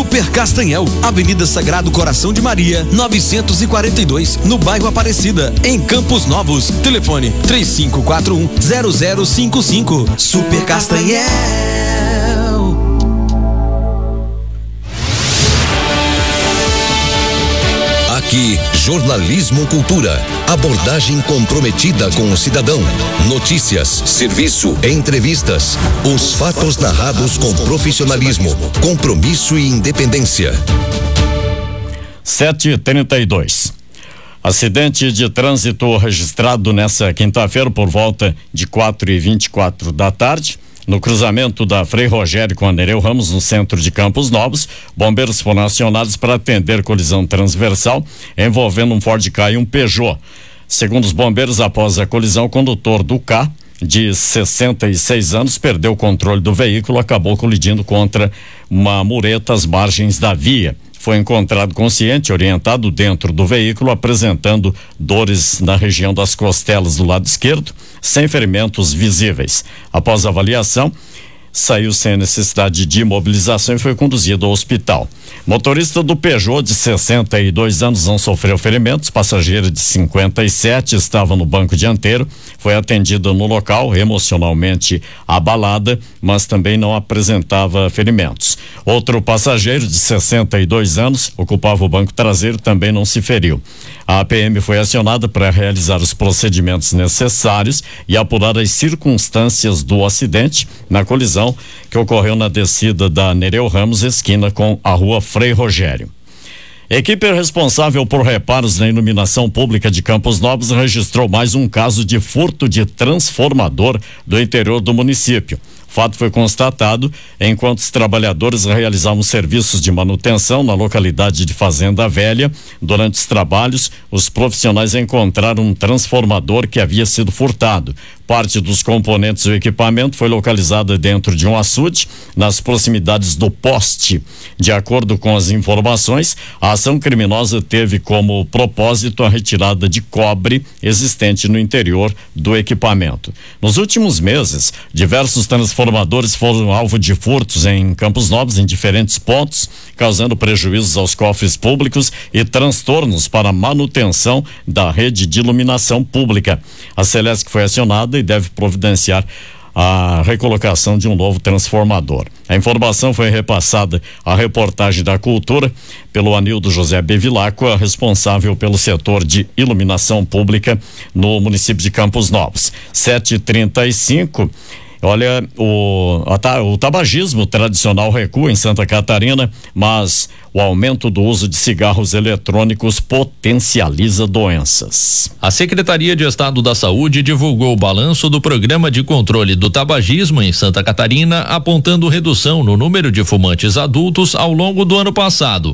Super Castanhel, Avenida Sagrado Coração de Maria, 942, no bairro Aparecida, em Campos Novos. Telefone 3541-0055. Super Castanhel. Aqui, Jornalismo Cultura. Abordagem comprometida com o cidadão. Notícias, serviço, entrevistas. Os fatos narrados com profissionalismo, compromisso e independência. 7h32. Acidente de trânsito registrado nessa quinta-feira por volta de 4h24 da tarde. No cruzamento da Frei Rogério com a Nereu Ramos, no centro de Campos Novos, bombeiros foram acionados para atender colisão transversal envolvendo um Ford Ka e um Peugeot. Segundo os bombeiros, após a colisão, o condutor do Ka, de 66 anos, perdeu o controle do veículo, acabou colidindo contra uma mureta às margens da via. Foi encontrado consciente, orientado dentro do veículo, apresentando dores na região das costelas do lado esquerdo, sem ferimentos visíveis. Após a avaliação, saiu sem necessidade de imobilização e foi conduzido ao hospital. Motorista do Peugeot, de 62 anos, não sofreu ferimentos. Passageiro de 57 estava no banco dianteiro, foi atendida no local, emocionalmente abalada, mas também não apresentava ferimentos. Outro passageiro de 62 anos ocupava o banco traseiro, também não se feriu. A PM foi acionada para realizar os procedimentos necessários e apurar as circunstâncias do acidente na colisão que ocorreu na descida da Nereu Ramos, esquina com a rua Frei Rogério. Equipe responsável por reparos na iluminação pública de Campos Novos registrou mais um caso de furto de transformador do interior do município. O fato foi constatado enquanto os trabalhadores realizavam serviços de manutenção na localidade de Fazenda Velha. Durante os trabalhos, os profissionais encontraram um transformador que havia sido furtado. Parte dos componentes do equipamento foi localizada dentro de um açude, nas proximidades do poste. De acordo com as informações, a ação criminosa teve como propósito a retirada de cobre existente no interior do equipamento. Nos últimos meses, diversos transformadores foram alvo de furtos em Campos Novos, em diferentes pontos, causando prejuízos aos cofres públicos e transtornos para a manutenção da rede de iluminação pública. A Celesc foi acionada e deve providenciar a recolocação de um novo transformador. A informação foi repassada à reportagem da Cultura pelo Anildo José Bevilacqua, responsável pelo setor de iluminação pública no município de Campos Novos. 7h35. Olha, o tabagismo tradicional recua em Santa Catarina, mas o aumento do uso de cigarros eletrônicos potencializa doenças. A Secretaria de Estado da Saúde divulgou o balanço do Programa de Controle do Tabagismo em Santa Catarina, apontando redução no número de fumantes adultos ao longo do ano passado.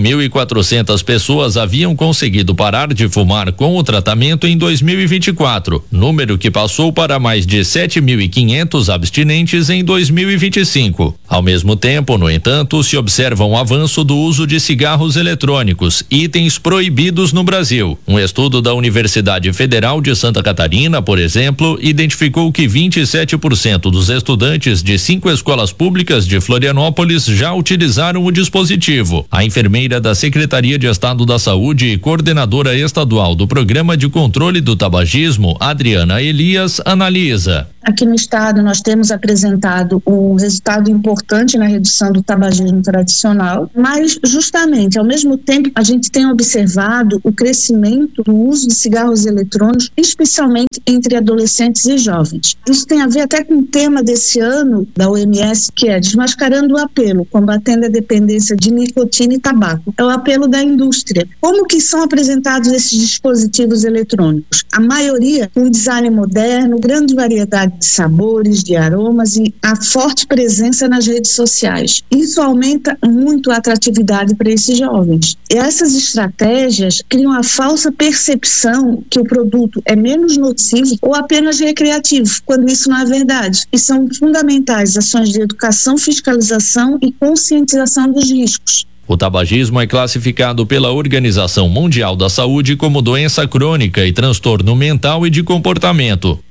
5.400 pessoas haviam conseguido parar de fumar com o tratamento em 2024, número que passou para mais de 7.500 abstinentes em 2025. Ao mesmo tempo, no entanto, se observa um avanço do uso de cigarros eletrônicos, itens proibidos no Brasil. Um estudo da Universidade Federal de Santa Catarina, por exemplo, identificou que 27% dos estudantes de 5 escolas públicas de Florianópolis já utilizaram o dispositivo. A enfermeira da Secretaria de Estado da Saúde e coordenadora estadual do Programa de Controle do Tabagismo, Adriana Elias, analisa. Aqui no estado nós temos apresentado um resultado importante na redução do tabagismo tradicional, mas justamente ao mesmo tempo a gente tem observado o crescimento do uso de cigarros eletrônicos, especialmente entre adolescentes e jovens. Isso tem a ver até com o tema desse ano da OMS, que é desmascarando o apelo, combatendo a dependência de nicotina e tabaco. É o apelo da indústria. Como que são apresentados esses dispositivos eletrônicos? A maioria com design moderno, grande variedade de sabores, de aromas e a forte presença nas redes sociais. Isso aumenta muito a atratividade para esses jovens. E essas estratégias criam a falsa percepção que o produto é menos nocivo ou apenas recreativo, quando isso não é verdade. E são fundamentais ações de educação, fiscalização e conscientização dos riscos. O tabagismo é classificado pela Organização Mundial da Saúde como doença crônica e transtorno mental e de comportamento.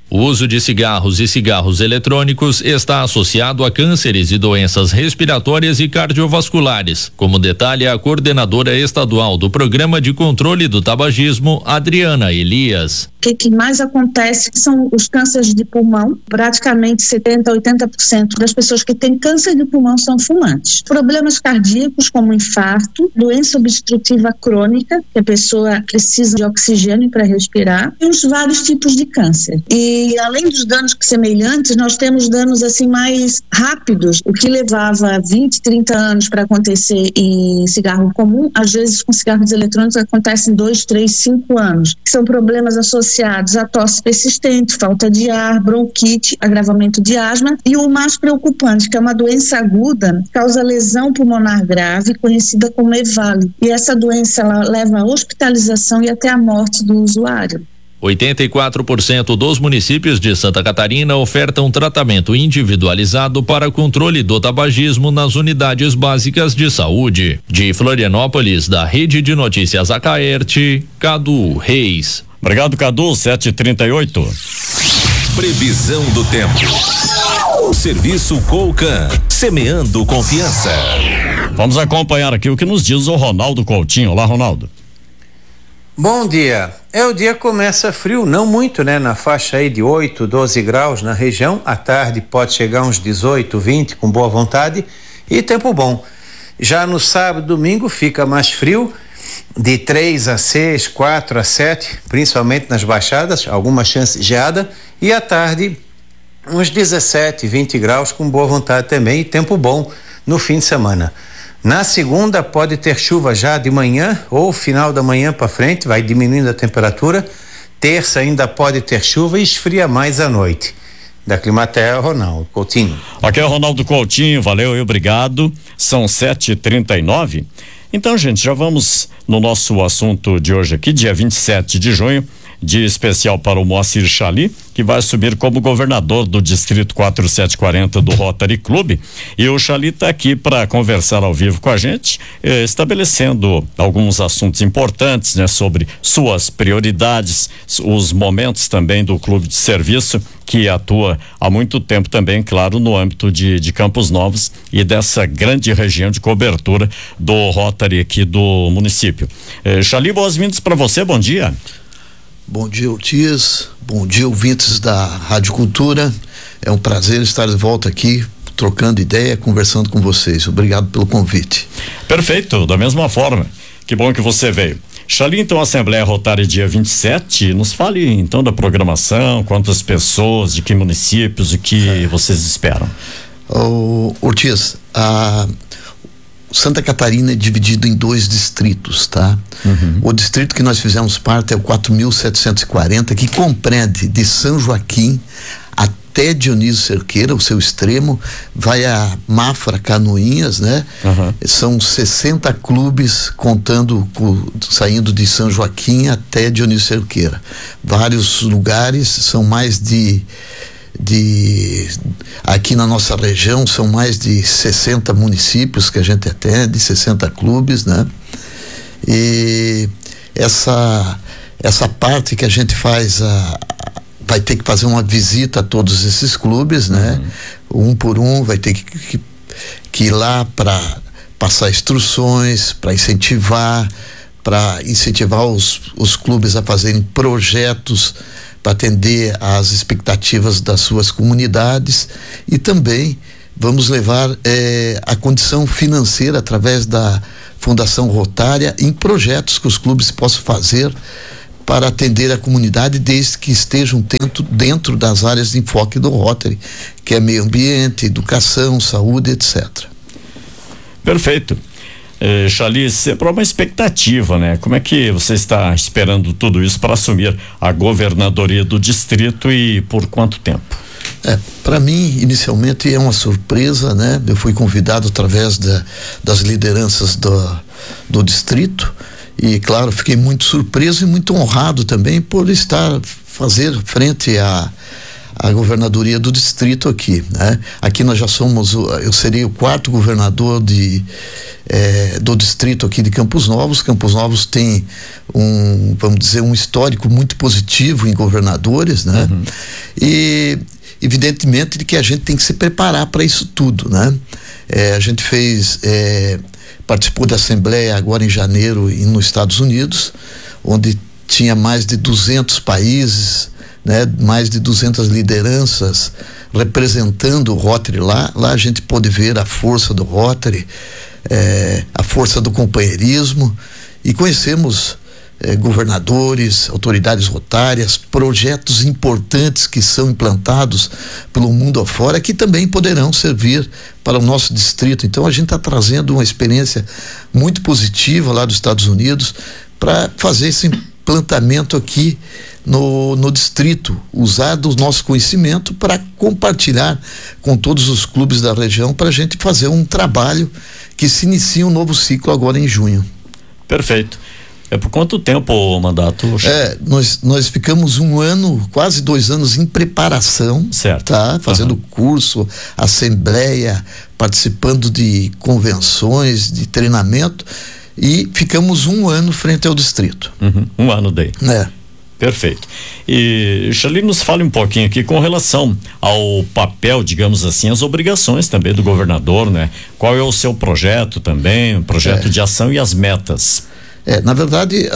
O uso de cigarros e cigarros eletrônicos está associado a cânceres e doenças respiratórias e cardiovasculares, como detalha a coordenadora estadual do Programa de Controle do Tabagismo, Adriana Elias. O que mais acontece são os cânceres de pulmão. Praticamente 70-80% das pessoas que têm câncer de pulmão são fumantes. Problemas cardíacos como infarto, doença obstrutiva crônica, que a pessoa precisa de oxigênio para respirar, e os vários tipos de câncer. E além dos danos semelhantes, nós temos danos assim mais rápidos. O que levava 20, 30 anos para acontecer em cigarro comum, às vezes com cigarros eletrônicos acontece em 2, 3, 5 anos. São problemas associados a tosse persistente, falta de ar, bronquite, agravamento de asma e o mais preocupante, que é uma doença aguda, causa lesão pulmonar grave, conhecida como EVALI. E essa doença ela leva à hospitalização e até à morte do usuário. 84% dos municípios de Santa Catarina ofertam tratamento individualizado para controle do tabagismo nas unidades básicas de saúde. De Florianópolis, da Rede de Notícias Acaerte, Cadu Reis. Obrigado, Cadu. 7h38. Previsão do tempo. Serviço Colcan, semeando confiança. Vamos acompanhar aqui o que nos diz o Ronaldo Coutinho. Olá, Ronaldo. Bom dia. O dia começa frio, não muito, né? Na faixa aí de 8, 12 graus na região. À tarde pode chegar uns 18, 20 com boa vontade e tempo bom. Já no sábado e domingo fica mais frio, de 3 a 6, 4 a 7, principalmente nas baixadas, alguma chance de geada, e à tarde uns 17, 20 graus com boa vontade também e tempo bom no fim de semana. Na segunda pode ter chuva já de manhã ou final da manhã para frente, vai diminuindo a temperatura. Terça ainda pode ter chuva e esfria mais à noite. Da Climaterra, Ronaldo Coutinho. Ok, Ronaldo Coutinho, valeu e obrigado. São 7h39. Então, gente, já vamos no nosso assunto de hoje aqui, dia 27 de junho, dia especial para o Moacir Chali, que vai assumir como governador do Distrito 4740 do Rotary Club. E o Chali está aqui para conversar ao vivo com a gente, estabelecendo alguns assuntos importantes, né, sobre suas prioridades, os momentos também do clube de serviço, que atua há muito tempo também, claro, no âmbito de Campos Novos e dessa grande região de cobertura do Rotary aqui do município. Chali, boas-vindas para você, bom dia. Bom dia, Ortiz. Bom dia, ouvintes da Rádio Cultura. É um prazer estar de volta aqui, trocando ideia, conversando com vocês. Obrigado pelo convite. Perfeito, da mesma forma. Que bom que você veio. Chali, então, Assembleia Rotária dia 27, nos fale então da programação, quantas pessoas, de que municípios, o que vocês esperam. Ortiz, Santa Catarina é dividido em 2 distritos, tá? Uhum. O distrito que nós fizemos parte é o 4.740, que compreende de São Joaquim até Dionísio Cerqueira, o seu extremo, vai a Mafra, Canoinhas, né? Uhum. São 60 clubes saindo de São Joaquim até Dionísio Cerqueira. Vários lugares, são mais aqui na nossa região são mais de 60 municípios que a gente atende, 60 clubes, né? E essa parte que a gente faz, vai ter que fazer uma visita a todos esses clubes, né? Um por um, vai ter que ir lá para passar instruções, para incentivar os clubes a fazerem projetos para atender às expectativas das suas comunidades, e também vamos levar a condição financeira através da Fundação Rotária em projetos que os clubes possam fazer para atender a comunidade, desde que estejam dentro das áreas de enfoque do Rotary, que é meio ambiente, educação, saúde, etc. Perfeito. Chali, sempre uma expectativa, né? Como é que você está esperando tudo isso para assumir a governadoria do distrito e por quanto tempo? Para mim, inicialmente é uma surpresa, né? Eu fui convidado através das lideranças do distrito e, claro, fiquei muito surpreso e muito honrado também por fazer frente a governadoria do distrito aqui, né? Aqui nós já somos, eu seria o 4º governador do distrito aqui de Campos Novos. Campos Novos tem vamos dizer, um histórico muito positivo em governadores, né? E evidentemente que a gente tem que se preparar para isso tudo, né? A gente participou da Assembleia agora em janeiro nos Estados Unidos, onde tinha mais de 200 países, né? Mais de 200 lideranças representando o Rotary lá. Lá a gente pôde ver a força do Rotary, a força do companheirismo, e conhecemos governadores, autoridades rotárias, projetos importantes que são implantados pelo mundo afora, que também poderão servir para o nosso distrito. Então a gente está trazendo uma experiência muito positiva lá dos Estados Unidos para fazer esse implantamento aqui no distrito, usar do nosso conhecimento para compartilhar com todos os clubes da região, para a gente fazer um trabalho que se inicia um novo ciclo agora em junho. Perfeito. Por quanto tempo o mandato? Nós ficamos 1 ano, quase 2 anos em preparação, certo? Tá? Fazendo curso, assembleia, participando de convenções, de treinamento, e ficamos 1 ano frente ao distrito. 1 ano daí. Perfeito. E Charlie, nos fale um pouquinho aqui com relação ao papel, digamos assim, as obrigações também do governador, né? Qual é o seu projeto também, o projeto de ação e as metas? Na verdade,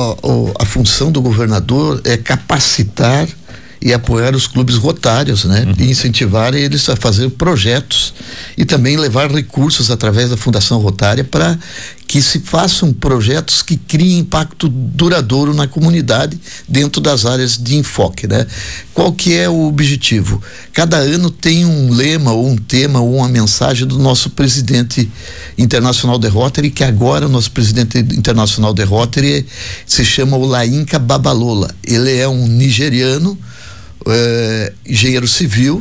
a função do governador é capacitar e apoiar os clubes rotários, né? E incentivar eles a fazer projetos e também levar recursos através da Fundação Rotária para que se façam projetos que criem impacto duradouro na comunidade dentro das áreas de enfoque, né? Qual que é o objetivo? Cada ano tem um lema ou um tema ou uma mensagem do nosso presidente internacional de Rotary, que agora o nosso presidente internacional de Rotary se chama Olainka Babalola. Ele é um nigeriano, engenheiro civil,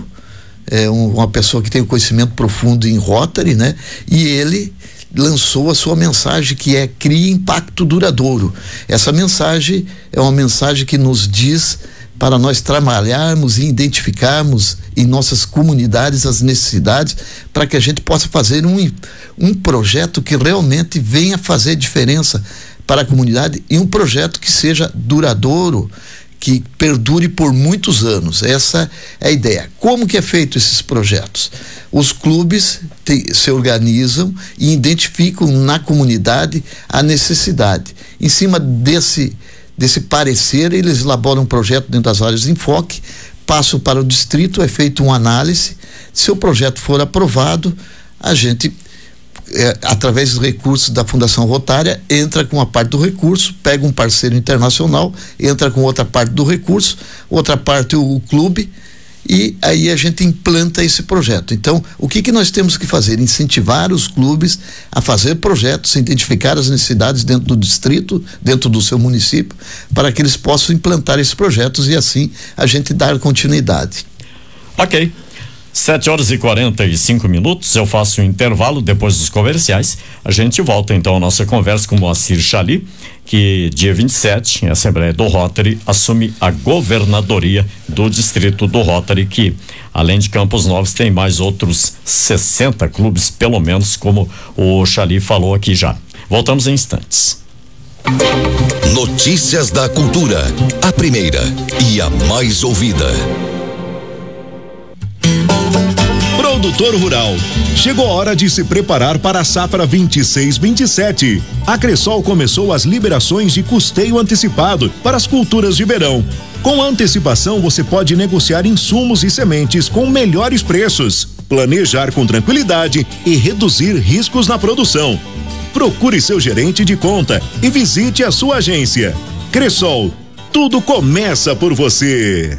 uma pessoa que tem um conhecimento profundo em Rotary, né? E ele lançou a sua mensagem, que é crie impacto duradouro. Essa mensagem é uma mensagem que nos diz para nós trabalharmos e identificarmos em nossas comunidades as necessidades, para que a gente possa fazer um projeto que realmente venha fazer diferença para a comunidade, e um projeto que seja duradouro, que perdure por muitos anos. Essa é a ideia. Como que é feito esses projetos? Os clubes se organizam e identificam na comunidade a necessidade. Em cima desse parecer, eles elaboram um projeto dentro das áreas de enfoque, passam para o distrito, é feita uma análise. Se o projeto for aprovado, a gente, através dos recursos da Fundação Rotária, entra com uma parte do recurso, pega um parceiro internacional, entra com outra parte do recurso, outra parte o clube, e aí a gente implanta esse projeto. Então, o que nós temos que fazer? Incentivar os clubes a fazer projetos, identificar as necessidades dentro do distrito, dentro do seu município, para que eles possam implantar esses projetos e assim a gente dar continuidade. Ok. 7h45, eu faço um intervalo depois dos comerciais. A gente volta então a nossa conversa com o Moacir Chali, que dia 27, em Assembleia do Rotary, assume a governadoria do distrito do Rotary, que além de Campos Novos tem mais outros 60 clubes, pelo menos, como o Chali falou aqui já. Voltamos em instantes. Notícias da cultura, a primeira e a mais ouvida. Produtor rural, chegou a hora de se preparar para a safra 26/27. A Cressol começou as liberações de custeio antecipado para as culturas de verão. Com antecipação, você pode negociar insumos e sementes com melhores preços, planejar com tranquilidade e reduzir riscos na produção. Procure seu gerente de conta e visite a sua agência. Cressol, tudo começa por você.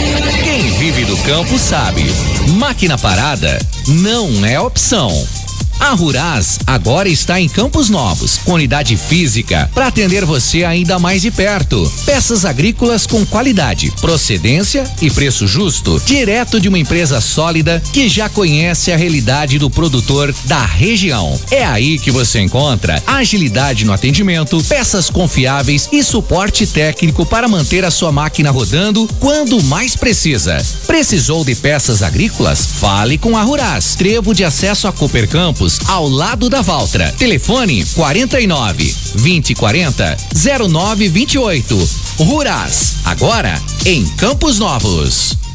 Quem vive do campo sabe, máquina parada não é opção. A Ruraz agora está em Campos Novos, com unidade física, para atender você ainda mais de perto. Peças agrícolas com qualidade, procedência e preço justo, direto de uma empresa sólida que já conhece a realidade do produtor da região. É aí que você encontra agilidade no atendimento, peças confiáveis e suporte técnico para manter a sua máquina rodando quando mais precisa. Precisou de peças agrícolas? Fale com a Ruraz. Trevo de acesso a Cooper Campos, ao lado da Valtra. Telefone 49 2040 0928. Ruraz, agora em Campos Novos.